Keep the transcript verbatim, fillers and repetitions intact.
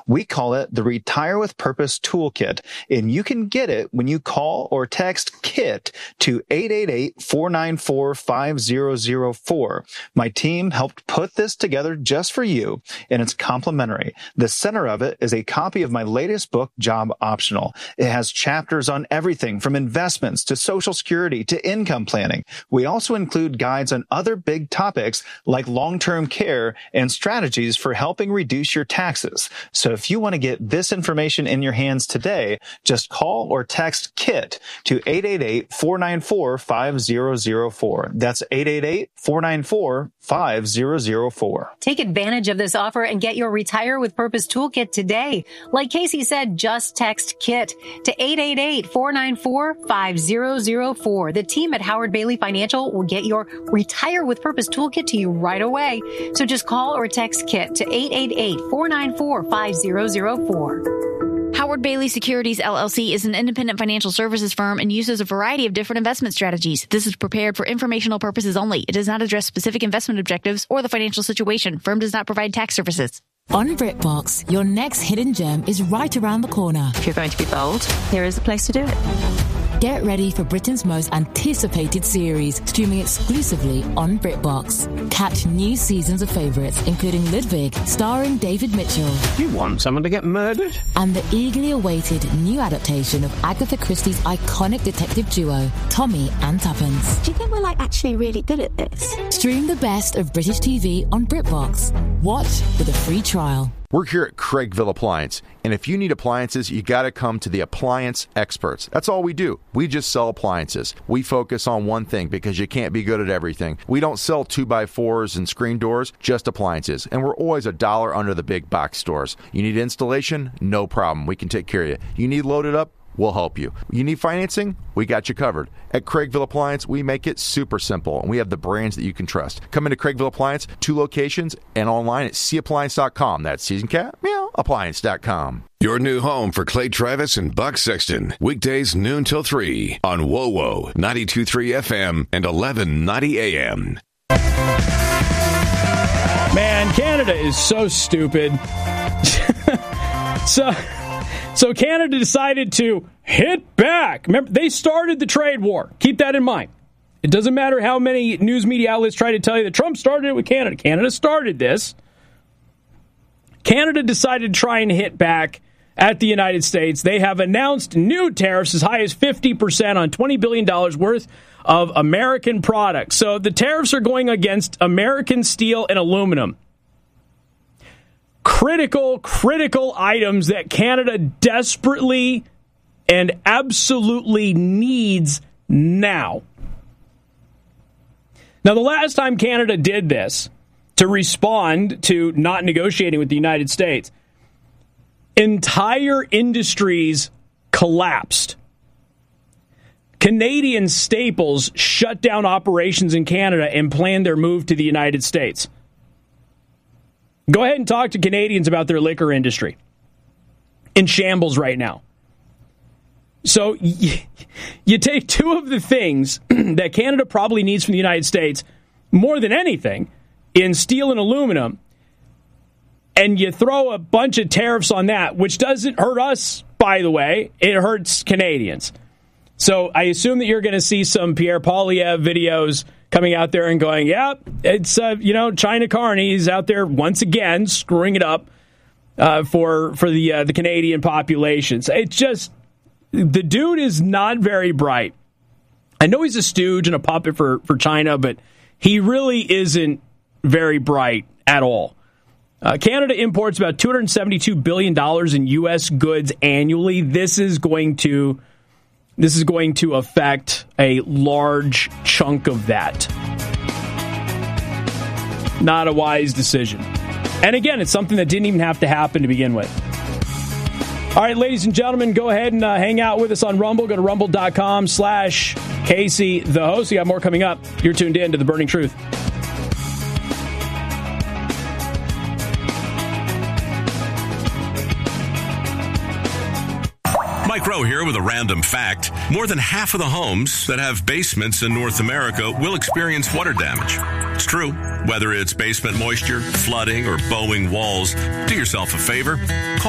We call it the Retire with Purpose Toolkit, and you can get it when you call or text KIT to eight eight eight, four nine four, five zero zero four. My team helped put this together just for you, and it's complimentary. The center of it is a copy of my latest book, Job Optional. It has chapters on everything from investments to Social Security to income planning. We also include guides on other big topics like long-term care and strategies for helping reduce your taxes. So if you want to get this information in your hands today, just call or text KIT to eight eight eight, four nine four, five zero zero four. That's eight eight eight, four nine four, five zero zero four. Take advantage of this offer and get your Retire with Purpose Toolkit today. Like Casey said, just text KIT to eight eight eight, four nine four, five zero zero four. The team at Howard Bailey Financial will get your Retire with Purpose Toolkit to you right away. So just call or text KIT to eight eight eight, four nine four, five zero zero four. Howard Bailey Securities, L L C is an independent financial services firm and uses a variety of different investment strategies. This is prepared for informational purposes only. It does not address specific investment objectives or the financial situation. Firm does not provide tax services. On BritBox, your next hidden gem is right around the corner. If you're going to be bold, here is a place to do it. Get ready for Britain's most anticipated series, streaming exclusively on BritBox. Catch new seasons of favourites, including Ludwig, starring David Mitchell. You want someone to get murdered? And the eagerly awaited new adaptation of Agatha Christie's iconic detective duo, Tommy and Tuppence. Do you think we're like actually really good at this? Stream the best of British T V on BritBox. Watch with a free trial. We're here at Craigville Appliance, and if you need appliances, you got to come to the appliance experts. That's all we do. We just sell appliances. We focus on one thing because you can't be good at everything. We don't sell two by fours and screen doors, just appliances, and we're always a dollar under the big box stores. You need installation? No problem. We can take care of you. You need loaded up? We'll help you. You need financing? We got you covered. At Craigville Appliance, we make it super simple, and we have the brands that you can trust. Come into Craigville Appliance, two locations, and online at c appliance dot com. That's season cat, meow, appliance dot com. Your new home for Clay Travis and Buck Sexton. Weekdays noon till three on W O W O ninety-two point three F M and eleven ninety A M. Man, Canada is so stupid. so... So Canada decided to hit back. Remember, they started the trade war. Keep that in mind. It doesn't matter how many news media outlets try to tell you that Trump started it with Canada. Canada started this. Canada decided to try and hit back at the United States. They have announced new tariffs as high as fifty percent on twenty billion dollars worth of American products. So the tariffs are going against American steel and aluminum. Critical, critical items that Canada desperately and absolutely needs now. Now, the last time Canada did this to respond to not negotiating with the United States, entire industries collapsed. Canadian Staples shut down operations in Canada and planned their move to the United States. Go ahead and talk to Canadians about their liquor industry. In shambles right now. So you, you take two of the things that Canada probably needs from the United States more than anything in steel and aluminum, and you throw a bunch of tariffs on that, which doesn't hurt us, by the way. It hurts Canadians. So I assume that you're going to see some Pierre Poilievre videos coming out there and going, yeah, it's, uh, you know, China Carney is out there once again screwing it up uh, for for the uh, the Canadian populations. It's just, the dude is not very bright. I know he's a stooge and a puppet for, for China, but he really isn't very bright at all. Uh, Canada imports about two hundred seventy-two billion dollars in U S goods annually. This is going to... This is going to affect a large chunk of that. Not a wise decision. And again, it's something that didn't even have to happen to begin with. All right, ladies and gentlemen, go ahead and uh, hang out with us on Rumble. Go to rumble.com slash Casey the host. We got more coming up. You're tuned in to The Burning Truth. Mike Rowe here with a random fact. More than half of the homes that have basements in North America will experience water damage. It's true. Whether it's basement moisture, flooding, or bowing walls, do yourself a favor. Call